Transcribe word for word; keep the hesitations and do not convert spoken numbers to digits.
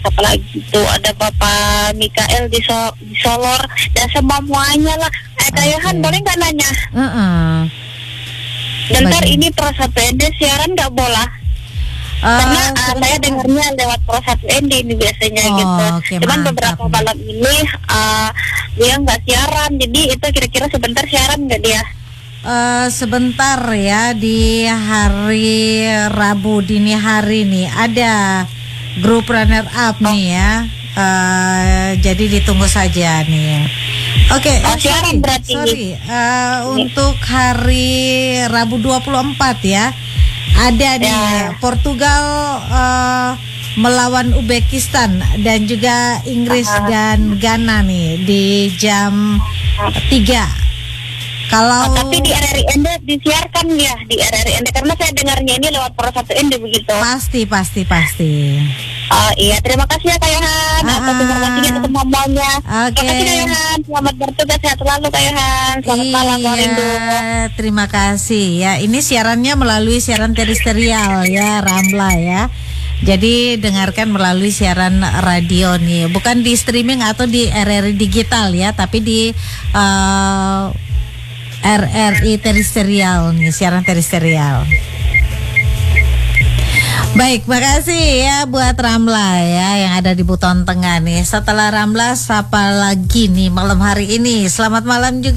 siapa lagi itu ada Bapak Mikael di, so, di Solor dan semuanya lah. Eh Kayahan, Oke. boleh nggak nanya? Heeh. Bentar, Bagi- ini Pro satu N D siaran nggak bola? Eh, Karena uh, saya sebentar. dengarnya lewat Pro satu N D ini biasanya Oh, gitu. oke, Cuman mantap beberapa nih. malam ini uh, dia nggak siaran. Jadi itu kira-kira sebentar siaran nggak dia? Eh, sebentar ya, di hari Rabu dini hari nih ada grup runner up nih ya. Eh, jadi ditunggu saja nih. Oke, Oh, eh, siaran sorry, berarti. sorry. Eh, untuk hari Rabu dua puluh empat ya. Ada nih Ya. Portugal eh, melawan Uzbekistan dan juga Inggris Ah. dan Ghana nih di jam tiga. Kalau Oh, tapi di R R I N D disiarkan ya, di R R I N D karena saya dengarnya ini lewat Pro satu N D begitu. pasti pasti pasti. Oh iya, terima kasih ya Kayahan atas Ah, informasinya untuk semuanya. Oke. Terima kasih Kayahan, selamat bertugas, sehat selalu Kayahan. Selamat malam, Warindu. Iya, terima kasih ya. Ini siarannya melalui siaran terestrial ya, Ramla ya. Jadi dengarkan melalui siaran radio nih, bukan di streaming atau di R R I digital ya, tapi di eh, R R I terestrial nih, siaran terestrial. Baik, makasih ya buat Ramla ya yang ada di Buton Tengah nih. Setelah Ramla, siapa lagi nih malam hari ini? Selamat malam juga.